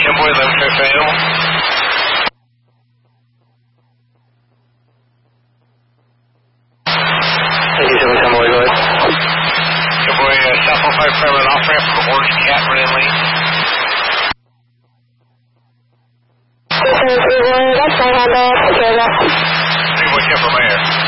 Boy, 11 for Animal. Boy, go ahead. Boy, South 05 Fairmont off ramp from Orange Cat, running lane. That's my handle. Take care of that. 3 Boy, 10 for Mayor.